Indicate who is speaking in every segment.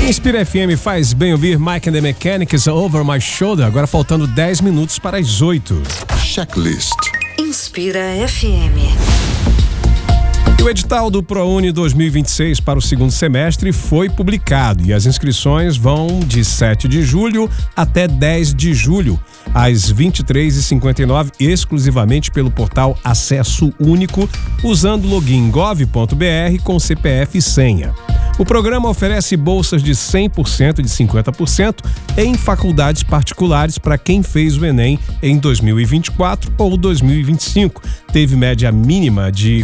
Speaker 1: Inspira FM faz bem ouvir Mike and the Mechanics Over My Shoulder. Agora faltando 10 minutos para as 8.
Speaker 2: Checklist.
Speaker 3: Inspira FM.
Speaker 1: E o edital do ProUni 2026 para o segundo semestre foi publicado e as inscrições vão de 7 de julho até 10 de julho, às 23h59, exclusivamente pelo portal Acesso Único, usando o login gov.br com CPF e senha. O programa oferece bolsas de 100% e de 50% em faculdades particulares para quem fez o Enem em 2024 ou 2025. Teve média mínima de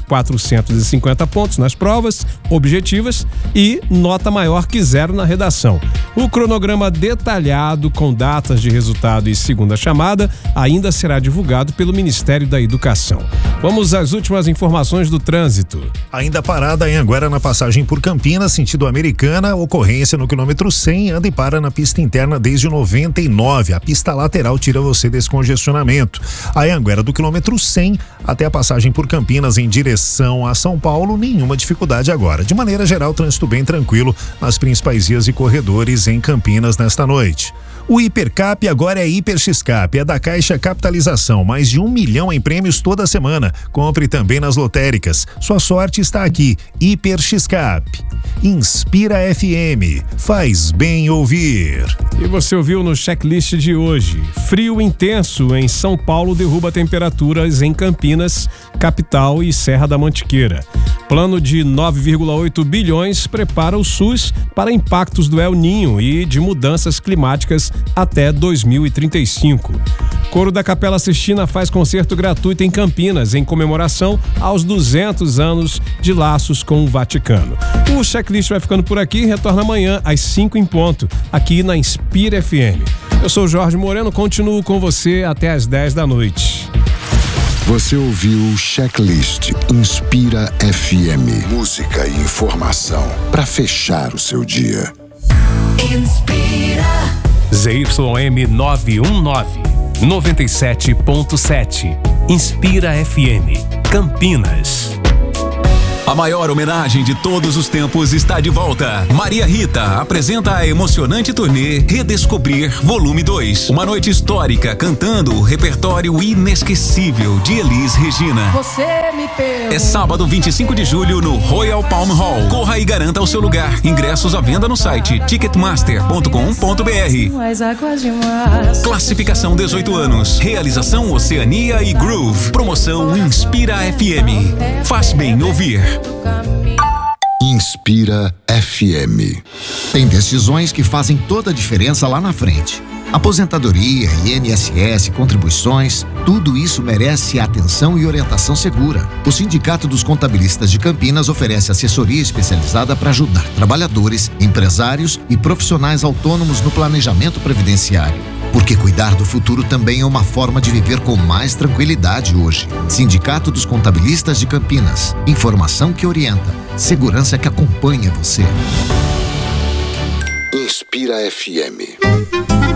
Speaker 1: 450 pontos nas provas objetivas e nota maior que 0 na redação. O cronograma detalhado com datas de resultado e segunda chamada ainda será divulgado pelo Ministério da Educação. Vamos às últimas informações do trânsito.
Speaker 4: Ainda parada em Anguera na passagem por Campinas, sentido Americana, ocorrência no quilômetro 100, anda e para na pista interna desde o 99. A pista lateral tira você desse congestionamento. A Anguera do quilômetro 100 até a passagem por Campinas em direção a São Paulo, nenhuma dificuldade agora. De maneira geral, trânsito bem tranquilo nas principais vias e corredores em Campinas nesta noite. O Hipercap agora é Hiper X-Cap, é da Caixa Capitalização, mais de 1 milhão em prêmios toda semana. Compre também nas lotéricas. Sua sorte está aqui, Hiper X-Cap. Inspira FM, faz bem ouvir.
Speaker 1: E você ouviu no checklist de hoje. Frio intenso em São Paulo derruba temperaturas em Campinas, capital e Serra da Mantiqueira. Plano de 9,8 bilhões prepara o SUS para impactos do El Ninho e de mudanças climáticas até 2035. Coro da Capela Sistina faz concerto gratuito em Campinas, em comemoração aos 200 anos de laços com o Vaticano. O checklist vai ficando por aqui, retorna amanhã às 5 em ponto, aqui na Inspira FM. Eu sou Jorge Moreno, continuo com você até às 10 da noite.
Speaker 2: Você ouviu Checklist Inspira FM. Música e informação para fechar o seu dia.
Speaker 3: Inspira.
Speaker 5: ZYM 919, 97.7. Inspira FM, Campinas. A maior homenagem de todos os tempos está de volta. Maria Rita apresenta a emocionante turnê Redescobrir Volume 2. Uma noite histórica cantando o repertório inesquecível de Elis Regina.
Speaker 6: Você me pergunta.
Speaker 5: É sábado 25 de julho no Royal Palm Hall. Corra e garanta o seu lugar. Ingressos à venda no site ticketmaster.com.br. Classificação 18 anos. Realização Oceania e Groove. Promoção Inspira FM. Faz bem ouvir.
Speaker 2: Inspira FM.
Speaker 7: Tem decisões que fazem toda a diferença lá na frente. Aposentadoria, INSS, contribuições, tudo isso merece atenção e orientação segura. O Sindicato dos Contabilistas de Campinas oferece assessoria especializada para ajudar trabalhadores, empresários e profissionais autônomos no planejamento previdenciário. Porque cuidar do futuro também é uma forma de viver com mais tranquilidade hoje. Sindicato dos Contabilistas de Campinas. Informação que orienta. Segurança que acompanha você.
Speaker 2: Inspira FM.